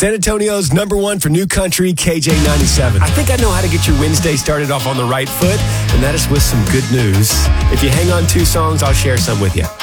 San Antonio's #1 for new country, KJ97. I think I know how to get your Wednesday started off on the right foot, and that is with some good news. If you hang on 2 songs, I'll share some with you.